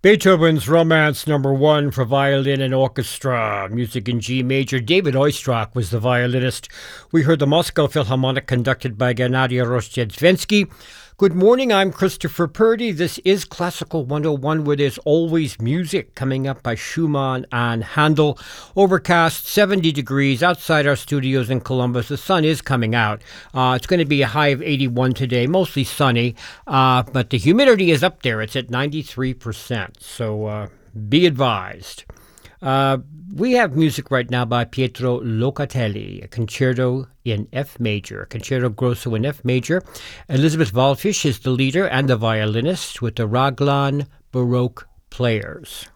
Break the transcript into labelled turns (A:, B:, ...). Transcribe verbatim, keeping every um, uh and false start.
A: Beethoven's Romance Number One for violin and orchestra, music in G major. David Oistrakh was the violinist. We heard the Moscow Philharmonic conducted by Gennady Rozhdestvensky. Good morning, I'm Christopher Purdy. This is Classical one oh one, where there's always music, coming up by Schumann and Handel. Overcast, seventy degrees outside our studios in Columbus. The sun is coming out. Uh, it's going to be a high of eighty-one today, mostly sunny, uh, but the humidity is up there. It's at ninety-three percent, so uh, be advised. Uh, we have music right now by Pietro Locatelli, a concerto in F major, a concerto grosso in F major. Elizabeth Wallfisch is the leader and the violinist with the Raglan Baroque Players.